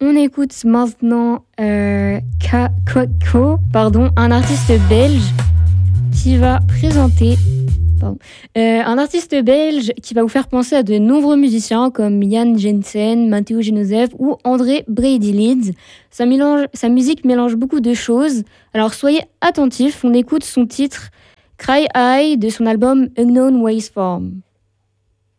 On écoute maintenant un artiste belge qui va présenter un artiste belge qui va vous faire penser à de nombreux musiciens comme Jan Jensen, Matteo Genovese ou André Brady Leeds. Sa musique mélange beaucoup de choses, alors soyez attentifs, on écoute son titre Cry High de son album Unknown Ways Form.